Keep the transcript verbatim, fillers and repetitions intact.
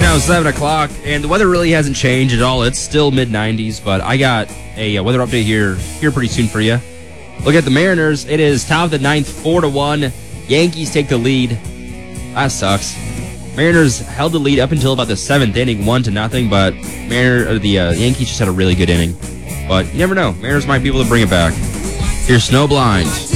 now seven o'clock, and the weather really hasn't changed at all. It's still mid nineties, but I got a, a weather update here here pretty soon for you. Look at the Mariners. It is top of the ninth, four to one. Yankees take the lead. That sucks. Mariners held the lead up until about the seventh inning, one to nothing, but Mariner, or the uh, Yankees just had a really good inning. But you never know. Mariners might be able to bring it back. Here's Snowblind.